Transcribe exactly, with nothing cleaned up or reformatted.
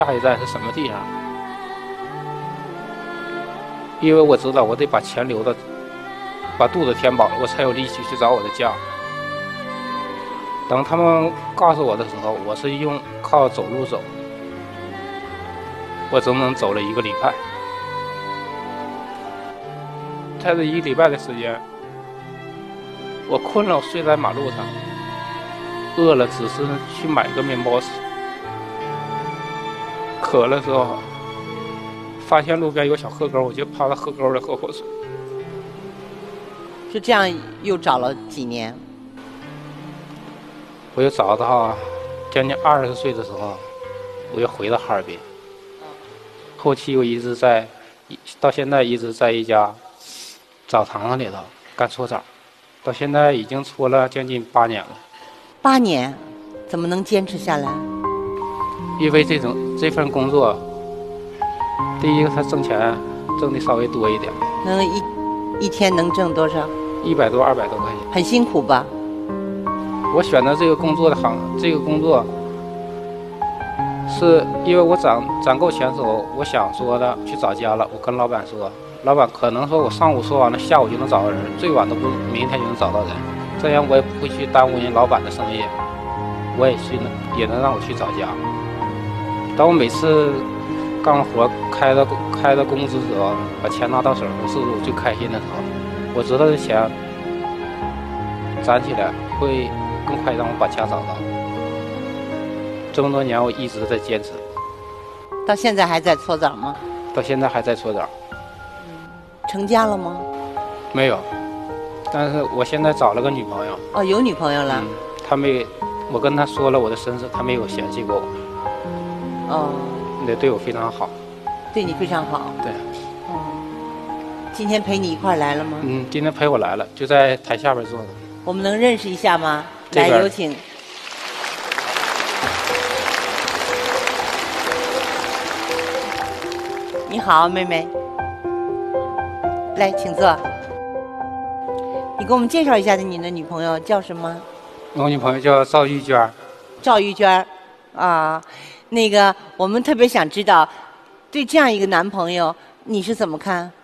下一站是什么地方？因为我知道我得把钱留着，把肚子填饱了，我才有力气去找我的家。等他们告诉我的时候，我是用靠走路走，我整整走了一个礼拜。在这一个礼拜的时间，我困了，我睡在马路上，饿了只是去买个面包吃，渴了时候发现路边有小河沟，我就趴在河沟里喝口水。 就这样又找了几年？ 我又找到将近二十岁的时候，我又回到哈尔滨。后期我一直在，到现在一直在一家澡堂子里头干搓澡，到现在已经搓了将近八年了。 八年，怎么能坚持下来？ 因为这种这份工作，第一个他挣钱挣的稍微多一点， 能一一天能挣多少？ 一百多二百多块钱。 很辛苦吧？ 我选择这个工作的行，这个工作是因为我攒攒够钱的时候，我想说的去找家了。我跟老板说，老板可能说我上午说完了，下午就能找到人，最晚都不明天就能找到人，这样我也不会去耽误人老板的生意，我也去也能让我去找家。当我每次干完活开到开到工资的时候，把钱拿到手，是我最开心的时候。我知道这钱攒起来会更快让我把家找到。这么多年我一直在坚持。 到现在还在搓澡吗？ 到现在还在搓澡。 成家了吗？ 没有，但是我现在找了个女朋友。 哦，有女朋友了。 嗯，她没，我跟她说了我的身世，她没有嫌弃过我。 哦。 也对我非常好。 对你非常好。 对。 哦。今天陪你一块儿来了吗？ 嗯，今天陪我来了，就在台下边坐的。 我们能认识一下吗？来，有请。你好，妹妹。来，请坐。你给我们介绍一下你的女朋友叫什么？ 我女朋友叫赵玉娟。 赵玉娟，啊，那个我们特别想知道，对这样一个男朋友，你是怎么看？